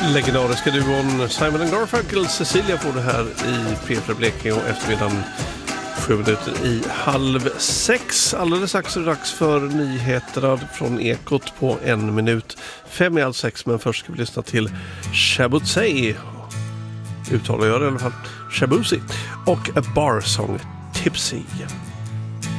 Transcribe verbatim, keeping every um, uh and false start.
Legendariska duon Simon and Garfunkel. Cecilia får det här i P tre Blekinge och eftermiddagen sju minuter i halv sex. Alldeles strax är det dags för nyheterna från Ekot på en minut. Fem i halv sex, men först ska vi lyssna till Shabuzi. Uttalar jag det i alla fall. Shabuzi. Och A Bar Song Tipsy.